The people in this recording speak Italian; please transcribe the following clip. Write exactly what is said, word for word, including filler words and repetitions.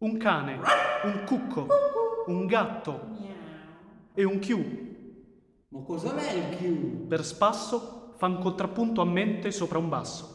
un cane, un cucco, un gatto e un chiù. Ma cosa è il chiù? Per spasso fan contrappunto a mente sopra un basso.